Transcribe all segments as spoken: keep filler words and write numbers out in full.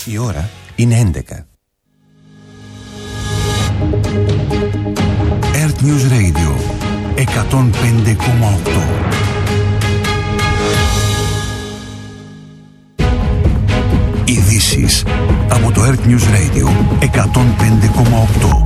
Η ώρα είναι έντεκα. Earth News Radio εκατόν πέντε κόμμα οκτώ. Ειδήσεις από το Earth News Radio εκατόν πέντε κόμμα οκτώ.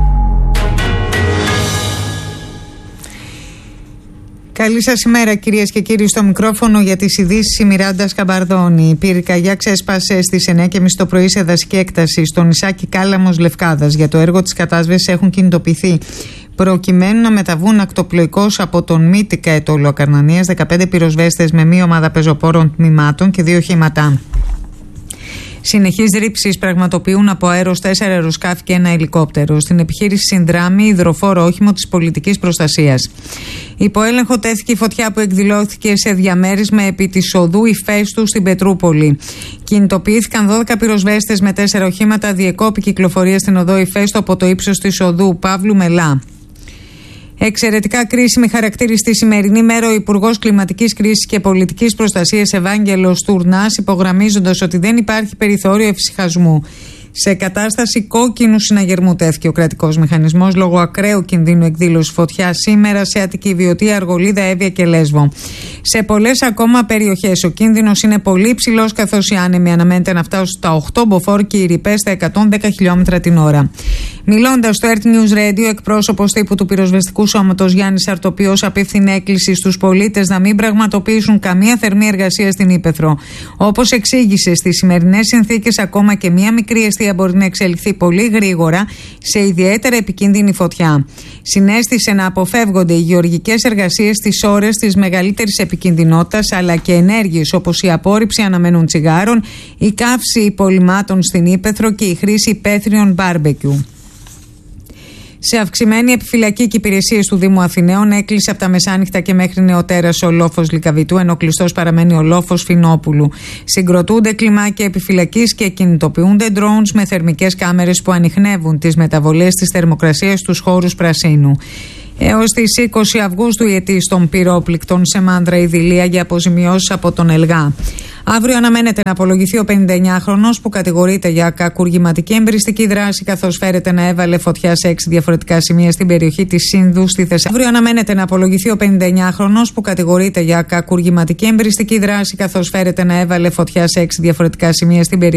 Καλή σας ημέρα, κυρίες και κύριοι. Στο μικρόφωνο για τις ειδήσεις η Μιράντα Σκαμπαρδόνη. Η πυρκαγιά ξέσπασε στις εννιά και μισή το πρωί σε δασική έκταση στο νησάκι Κάλαμος Λευκάδας. Για το έργο της κατάσβεσης έχουν κινητοποιηθεί, προκειμένου να μεταβούν ακτοπλοϊκώς από τον Μύτικα Ετώλου Ακαρνανίας δεκαπέντε πυροσβέστες με μία ομάδα πεζοπόρων τμήματων και δύο οχήματα. Συνεχείς ρήψεις πραγματοποιούν από αέρος τέσσερα αεροσκάφη και ένα ελικόπτερο. Στην επιχείρηση συνδράμει υδροφόρο όχημο της πολιτικής προστασίας. Υπό έλεγχο τέθηκε η φωτιά που εκδηλώθηκε σε διαμέρισμα επί της οδού Ηφαίστου στην Πετρούπολη. Κινητοποιήθηκαν δώδεκα πυροσβέστες με τέσσερα οχήματα, διεκόπη κυκλοφορία στην οδό Ηφαίστου από το ύψος της οδού Παύλου Μελά. Εξαιρετικά κρίσιμη χαρακτήριστη σημερινή μέρα ο Υπουργός Κλιματικής Κρίσης και Πολιτικής Προστασίας Ευάγγελος Τουρνάς, υπογραμμίζοντας ότι δεν υπάρχει περιθώριο εφησυχασμού. Σε κατάσταση κόκκινου συναγερμού τέθηκε ο κρατικός μηχανισμός λόγω ακραίου κινδύνου εκδήλωσης φωτιάς σήμερα σε Αττική, Βιωτία, Αργολίδα, Εύβοια και Λέσβο. Σε πολλές ακόμα περιοχές ο κίνδυνος είναι πολύ ψηλός, καθώς οι άνεμοι αναμένεται να φτάσουν στα οκτώ μποφόρ και οι ρηπές στα εκατόν δέκα χιλιόμετρα την ώρα. Μιλώντας στο Earth News Radio, εκπρόσωπος τύπου του πυροσβεστικού σώματος Γιάννης Αρτοπιός απίφθινε έκκληση στους πολίτες να μην πραγματοποιήσουν καμία θερμή εργασία στην Ύπαιθρο. Όπως εξήγησε, στις σημερινές συνθήκες ακόμα και μία μικρή αιστεία μπορεί να εξελιχθεί πολύ γρήγορα σε ιδιαίτερα επικίνδυνη φωτιά. Συνέστησε να αποφεύγονται οι γεωργικές εργασίες στις ώρες της μεγαλύτερης επικινδυνότητας, αλλά και ενέργειες όπως η απόρριψη αναμένων τσιγάρων, η καύση υπολειμμάτων στην Ύπαιθρο και η χρήση υπαίθριων μπάρμπεκιου. Σε αυξημένη επιφυλακή και υπηρεσίες του Δήμου Αθηναίων έκλεισε από τα μεσάνυχτα και μέχρι νεοτέρας ο λόφος Λυκαβητού, ενώ κλειστός παραμένει ο λόφος Φινόπουλου. Συγκροτούνται κλιμάκια επιφυλακής και κινητοποιούνται drones με θερμικές κάμερες που ανιχνεύουν τις μεταβολές της θερμοκρασίας στους χώρους πρασίνου. Έως τις είκοσι Αυγούστου η αιτή των πυρόπληκτων σε Μάνδρα η Δηλία για αποζημιώσεις από τον ΕΛΓΑ. Αύριο αναμένεται να απολογηθεί ο πενηνταεννιάχρονος που κατηγορείται για κακουργηματική εμπειριστική δράση, καθώς φέρεται να έβαλε φωτιά σε έξι διαφορετικά σημεία στην περιοχή της Σύνδου στη Θεσσαλονίκη. Αύριο αναμένεται να απολογηθεί ο πενηνταεννιάχρονος που κατηγορείται για κακουργηματική εμπειριστική δράση, καθώς φέρεται να έβαλε φωτιά σε έξι διαφορετικά σημεία στην περιοχή.